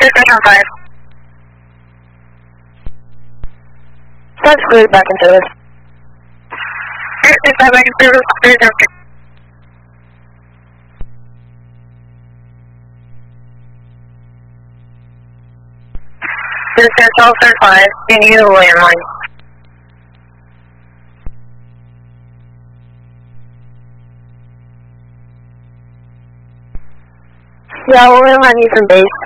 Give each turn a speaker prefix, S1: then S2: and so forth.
S1: Station 5.
S2: That's good, back in service.
S1: Station 5, back in service, 306. This is Officer 5, you need a landline.
S2: Yeah, we'll landline you from base.